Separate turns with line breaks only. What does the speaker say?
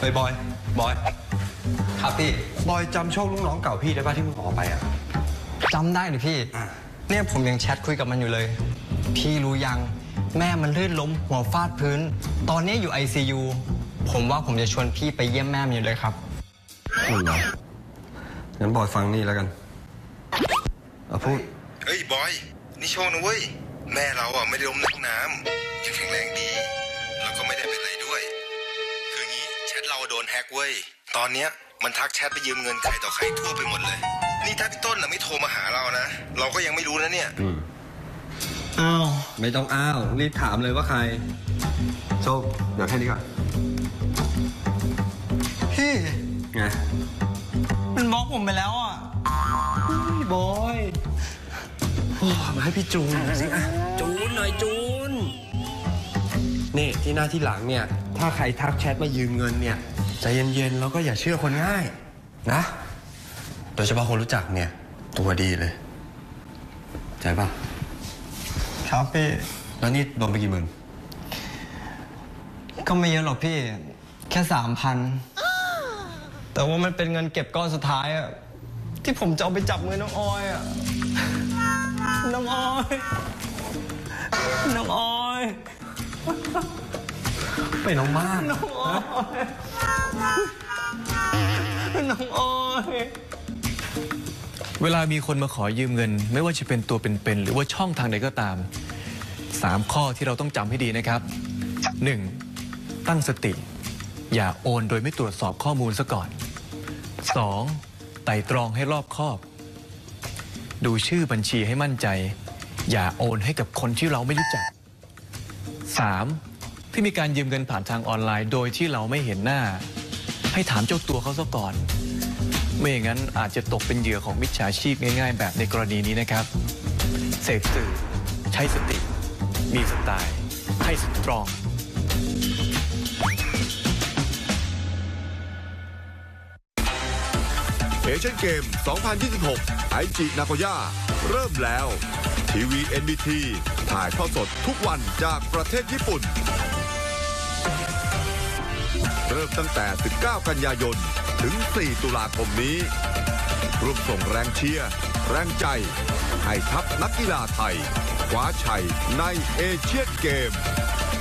ฮ้ยบอย
ครับพี่
บอยจำโชคลูกน้องเก่าพี่ได้ป่ะที่มึงออกไปอ่ะ
จำได้หรือพี่เนี่ยผมยังแชทคุยกับมันอยู่เลยพี่รู้ยังแม่มันลื่นล้มหัวฟาดพื้นตอนนี้อยู่ ICU ผมว่าผมจะชวนพี่ไปเยี่ยมแม่มันอยู่เลยครับ
เหรองั้นบอยฟังนี่แล้วกันเอาพูด
เฮ้ยบอยนี่โชคนะเว้ยแม่เราอ่ะไม่ได้ล้มในห้องน้ำยังแข็งแรงดีแล้วก็ไม่ได้เป็นอะไรด้วยคืองี้แชทเราโดนแฮกเว้ยตอนเนี้ยมันทักแชทไปยืมเงินใครต่อใครทั่วไปหมดเลยนี่ถ้าพี่ต้นน่ะไม่โทรมาหาเรานะเราก็ยังไม่รู้นะเนี่ย
อ้าว
ไม่ต้องอ้าวรีบถามเลยว่าใครโชคเดี๋ยวแค่นี้ก่อน
พี่
ไง
มันบล็อกผมไปแล้วอ่ะ
บอยมาให้พี่จูนสิอ่ะจูนหน่อยจูนนี่ที่หน้าที่หลังเนี่ยถ้าใครทักแชทมายืมเงินเนี่ยใจเย็นๆแล้วก็อย่าเชื่อคนง่ายนะโดยเฉพาะคนรู้จักเนี่ยตัวดีเลยใจป่ะ
ครับพี่
แล้วนี่โดนไปกี่หมื่น
ก็ไม่เยอะหรอกพี่แค่3,000แต่ว่ามันเป็นเงินเก็บก้อนสุดท้ายอะที่ผมจะเอาไปจับมือน้องออยอะน้องออย
ไปน้องมาก
น้องออย
เวลามีคนมาขอยืมเงินไม่ว่าจะเป็นตัวเป็นๆหรือว่าช่องทางใดก็ตาม3ข้อที่เราต้องจำให้ดีนะครับ 1. ตั้งสติอย่าโอนโดยไม่ตรวจสอบข้อมูลซะก่อน 2. ไตร่ตรองให้รอบคอบดูชื่อบัญชีให้มั่นใจอย่าโอนให้กับคนที่เราไม่รู้จัก 3. ที่มีการยืมเงินผ่านทางออนไลน์โดยที่เราไม่เห็นหน้าให้ถามเจ้าตัวเขาซะก่อนไม่อย่างนั้นอาจจะตกเป็นเหยื่อของมิจฉาชีพง่ายๆแบบในกรณีนี้นะครับเสพสื่อใช้สติมีสไตล์ให้สตรอง
เอเชียนเกม 2026 ไอจินาโกย่าเริ่มแล้วทีวี NBT ถ่ายทอดสดทุกวันจากประเทศญี่ปุ่นเริ่มตั้งแต่ 19 กันยายนถึง 4 ตุลาคมนี้ร่วมส่งแรงเชียร์แรงใจให้ทัพนักกีฬาไทยคว้าชัยในเอเชียนเกม